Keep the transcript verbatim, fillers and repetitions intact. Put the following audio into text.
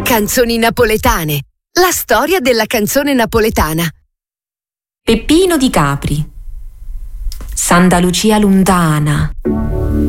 Canzoni napoletane. La storia della canzone napoletana. Peppino di Capri. Santa Lucia lontana,